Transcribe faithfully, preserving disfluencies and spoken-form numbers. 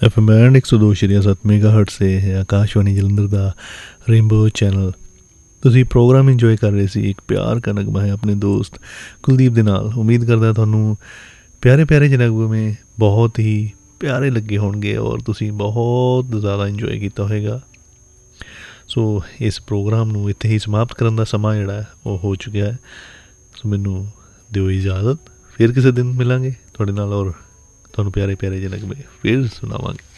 F M and ਇੱਕ ਸੌ ਦੋ ਸ਼ਰੀਆ ਸੱਤ ਮੇਗਾ ਹਰਟ ਸੇ ਹੈ ਆਕਾਸ਼ਵਾਣੀ ਜਲੰਧਰ ਦਾ ਰੇਨਬੋ ਚੈਨਲ। ਤੁਸੀਂ ਪ੍ਰੋਗਰਾਮ ਇੰਜੋਏ ਕਰ ਰਹੇ ਸੀ। ਇੱਕ ਪਿਆਰ ਕਾ ਨਗਮਾ ਹੈ ਆਪਣੇ ਦੋਸਤ ਕੁਲਦੀਪ ਦੇ ਨਾਲ। ਉਮੀਦ ਕਰਦਾ ਤੁਹਾਨੂੰ ਪਿਆਰੇ ਪਿਆਰੇ ਜਿਹੇ ਨਗਮੇ ਬਹੁਤ ਹੀ ਪਿਆਰੇ ਲੱਗੇ ਹੋਣਗੇ ਔਰ ਤੁਸੀਂ ਬਹੁਤ ਜ਼ਿਆਦਾ ਇੰਜੋਏ ਕੀਤਾ ਹੋਏਗਾ। ਸੋ ਇਸ ਪ੍ਰੋਗਰਾਮ ਨੂੰ ਇੱਥੇ ਹੀ ਸਮਾਪਤ ਕਰਨ ਦਾ ਸਮਾਂ ਜਿਹੜਾ ਉਹ ਹੋ ਚੁੱਕਿਆ ਹੈ। ਸੋ ਮੈਨੂੰ ਦਿਓ ਇਜਾਜ਼ਤ, ਫਿਰ ਕਿਸੇ ਦਿਨ ਮਿਲਾਂਗੇ ਤੁਹਾਡੇ ਨਾਲ ਔਰ ਤੁਹਾਨੂੰ ਪਿਆਰੇ ਪਿਆਰੇ ਜਿਹੇ ਨਗਮੇ ਫਿਰ ਸੁਣਾਵਾਂਗੇ।